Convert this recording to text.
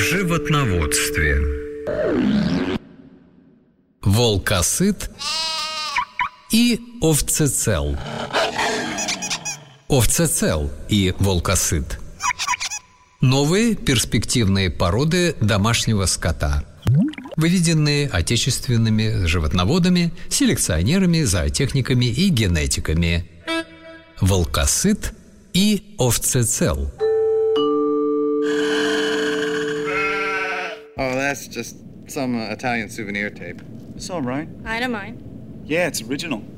О животноводстве. Волкосыт и овцецел. Овцецел и волкосыт – новые перспективные породы домашнего скота, выведенные отечественными животноводами, селекционерами, зоотехниками и генетиками. Волкосыт и овцецел. Oh, that's just some Italian souvenir tape. It's all right. I don't mind. Yeah, it's original.